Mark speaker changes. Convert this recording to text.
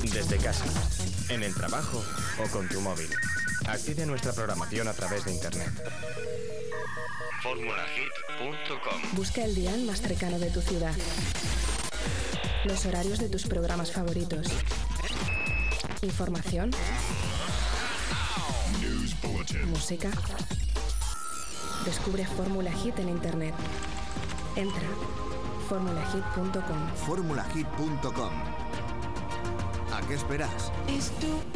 Speaker 1: Desde casa, en el trabajo o con tu móvil. Accede a nuestra programación a través de internet. Formulahit.com.
Speaker 2: Busca el dial más cercano de tu ciudad. Los horarios de tus programas favoritos. Información. Música. Descubre Fórmula Hit en internet. Entra. Formulahit.com.
Speaker 3: Formulahit.com. ¿A qué esperas?
Speaker 4: Esto